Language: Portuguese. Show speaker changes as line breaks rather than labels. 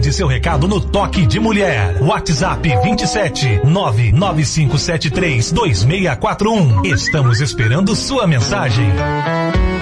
Mande seu recado no Toque de Mulher. WhatsApp 27 995732641. Estamos esperando sua mensagem.